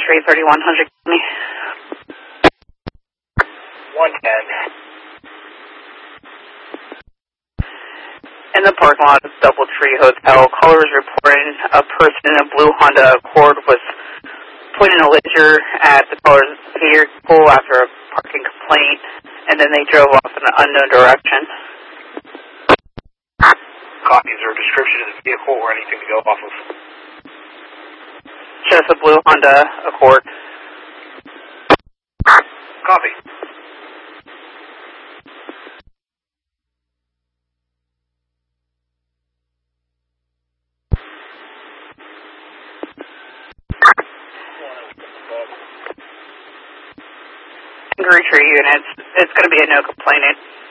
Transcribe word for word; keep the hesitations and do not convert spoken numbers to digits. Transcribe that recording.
three thirty-one hundred. one ten. In the parking lot of Doubletree Hotel, caller was reporting a person in a blue Honda Accord was pointing a laser at the caller's vehicle after a parking complaint, and then they drove off in an unknown direction. Copy. Is there a description of the vehicle or anything to go off of? Just a blue Honda Accord. Copy. Angry Tree units, it's going to be a no complaining.